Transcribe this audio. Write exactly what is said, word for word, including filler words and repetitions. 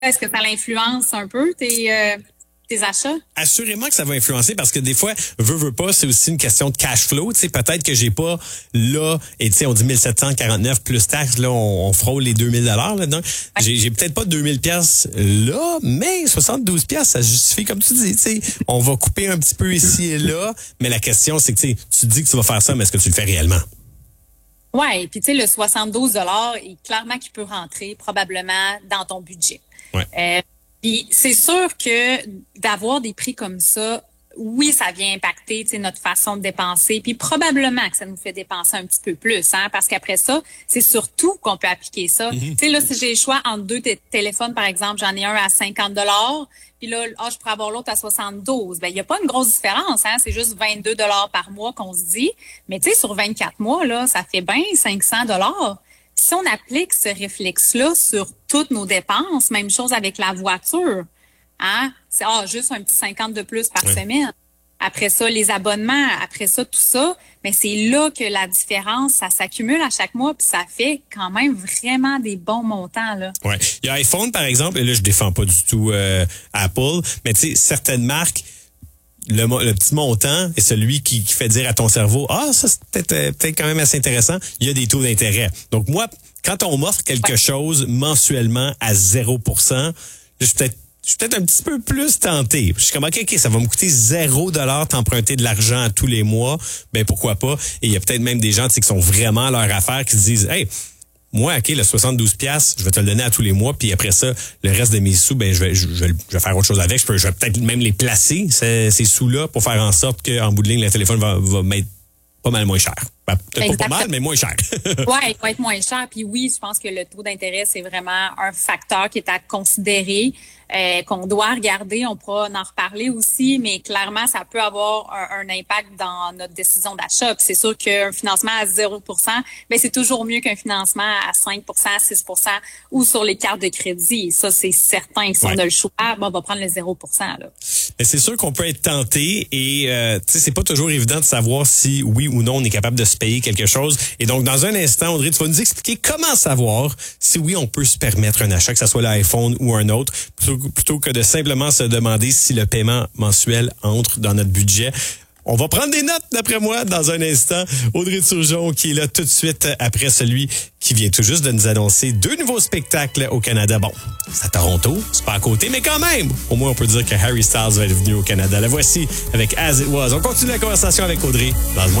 Est-ce que ça l'influence un peu tes, euh, tes achats? Assurément que ça va influencer parce que des fois, veux, veux pas, c'est aussi une question de cash flow. Tu sais, peut-être que j'ai pas là, et tu sais, on dit mille sept cent quarante-neuf plus taxes, là, on, on frôle les deux mille dollars là-dedans. Ouais. J'ai, j'ai peut-être pas deux mille piastres là, mais soixante-douze piastres, ça justifie, comme tu dis, tu sais, on va couper un petit peu ici et là, mais la question, c'est que tu sais, tu dis que tu vas faire ça, mais est-ce que tu le fais réellement? Ouais, puis tu sais, le soixante-douze dollars, clairement qu'il peut rentrer probablement dans ton budget. Ouais. Euh, Puis c'est sûr que d'avoir des prix comme ça, oui, ça vient impacter, tu sais, notre façon de dépenser. Puis probablement que ça nous fait dépenser un petit peu plus, hein, parce qu'après ça, c'est surtout qu'on peut appliquer ça. Mm-hmm. Tu sais, là, si j'ai le choix entre deux t- téléphones, par exemple, j'en ai un à cinquante dollars, puis là, ah, je pourrais avoir l'autre à soixante-douze. Ben, il n'y a pas une grosse différence, hein. C'est juste vingt-deux dollars par mois qu'on se dit. Mais tu sais, sur vingt-quatre mois, là, ça fait bien cinq cents dollars. Si on applique ce réflexe-là sur toutes nos dépenses, même chose avec la voiture, hein, c'est ah, juste un petit cinquante de plus par oui. semaine. Après ça, les abonnements, après ça, tout ça, mais c'est là que la différence, ça s'accumule à chaque mois, puis ça fait quand même vraiment des bons montants, là. Ouais. Il y a iPhone, par exemple, et là, je défends pas du tout euh, Apple, mais tu sais, certaines marques, Le, le petit montant est celui qui, qui fait dire à ton cerveau, ah, ça, c'est peut-être, euh, peut-être quand même assez intéressant. Il y a des taux d'intérêt. Donc, moi, quand on m'offre quelque ouais. chose mensuellement à zéro pour cent, je suis peut-être, je suis peut-être un petit peu plus tenté. Je suis comme, OK, OK, ça va me coûter zéro dollar t'emprunter de l'argent à tous les mois. Ben, pourquoi pas? Et il y a peut-être même des gens, tu sais, qui sont vraiment à leur affaire, qui se disent, hey, moi, OK, le soixante-douze piastres, je vais te le donner à tous les mois, puis après ça, le reste de mes sous, ben je vais, je, je, je vais faire autre chose avec. Je, peux, je vais peut-être même les placer, ces, ces sous-là, pour faire en sorte qu'en bout de ligne, le téléphone va, va m'être pas mal moins cher. Ben, peut-être Exactement. pas pas mal, mais moins cher. Oui, il va être moins cher. Puis oui, je pense que le taux d'intérêt, c'est vraiment un facteur qui est à considérer, euh, qu'on doit regarder. On pourra en reparler aussi, mais clairement, ça peut avoir un, un impact dans notre décision d'achat. Puis c'est sûr qu'un financement à zéro pour cent, ben c'est toujours mieux qu'un financement à cinq pour cent, six pour cent ou sur les cartes de crédit. Ça, c'est certain que si ouais. on a le choix, ben, on va prendre le zéro pour cent. Là. Mais c'est sûr qu'on peut être tenté et euh, tu sais, c'est pas toujours évident de savoir si oui ou non on est capable de se payer quelque chose. Et donc, dans un instant, Audrey, tu vas nous expliquer comment savoir si oui, on peut se permettre un achat, que ce soit l'iPhone ou un autre, plutôt, plutôt que de simplement se demander si le paiement mensuel entre dans notre budget. On va prendre des notes, d'après moi, dans un instant. Audrey Turgeon, qui est là tout de suite après celui qui vient tout juste de nous annoncer deux nouveaux spectacles au Canada. Bon, c'est à Toronto, c'est pas à côté, mais quand même, au moins on peut dire que Harry Styles va être venu au Canada. La voici avec As It Was. On continue la conversation avec Audrey dans le